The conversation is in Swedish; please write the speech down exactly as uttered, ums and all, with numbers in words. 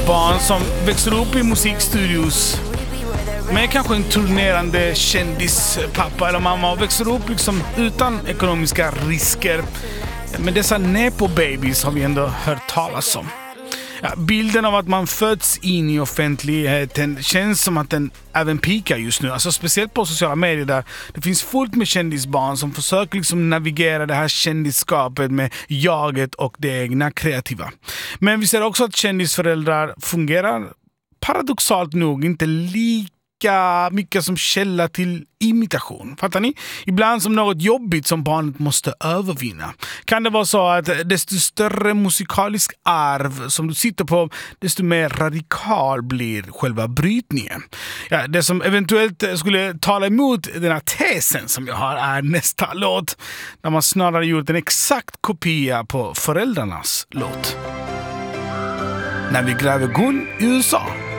barn som växer upp i musikstudios med kanske en turnerande kändispappa eller mamma och växer upp liksom utan ekonomiska risker. Men dessa nepo-babies har vi ändå hört talas om. Ja, bilden av att man föds in i offentligheten känns som att den även pikar just nu. Alltså speciellt på sociala medier där det finns fullt med kändisbarn som försöker liksom navigera det här kändisskapet med jaget och det egna kreativa. Men vi ser också att kändisföräldrar fungerar paradoxalt nog inte lika mycket som källa till imitation. Fattar ni? Ibland som något jobbigt som barnet måste övervinna. Kan det vara så att desto större musikalisk arv som du sitter på, desto mer radikal blir själva brytningen. Ja, det som eventuellt skulle tala emot den här tesen som jag har är nästa låt. Där man snarare gjort en exakt kopia på föräldrarnas låt. När vi gräver guld i U S A.